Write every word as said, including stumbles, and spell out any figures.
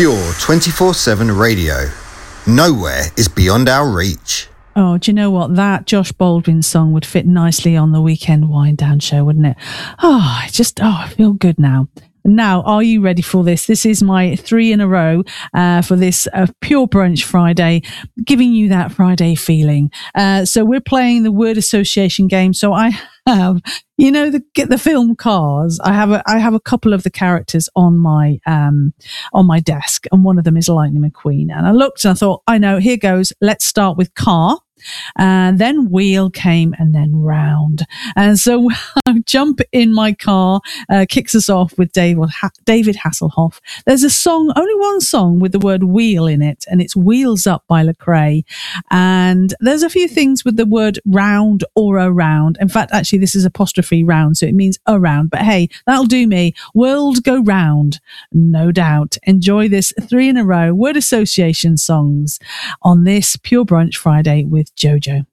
Pure twenty-four seven radio. Nowhere is beyond our reach. Oh, do you know what? That Josh Baldwin song would fit nicely on the Weekend Wind Down show, wouldn't it? Oh, I just, oh, I feel good now. Now, are you ready for this? This is my three in a row uh, for this uh, Pure Brunch Friday, giving you that Friday feeling. Uh, so we're playing the word association game. So I have, you know, the get the film Cars. I have a I have a couple of the characters on my um on my desk, and one of them is Lightning McQueen. And I looked and I thought, I know, here goes. Let's start with car. And then wheel came, and then round. And so I jump in my car, uh, kicks us off with David, ha- David Hasselhoff. There's a song, only one song with the word wheel in it, and it's Wheels Up by Lecrae. And there's a few things with the word round or around. In fact, actually, this is apostrophe round, so it means around. But hey, that'll do me. World go round, no doubt. Enjoy this three in a row word association songs on this Pure Brunch Friday with Jojo.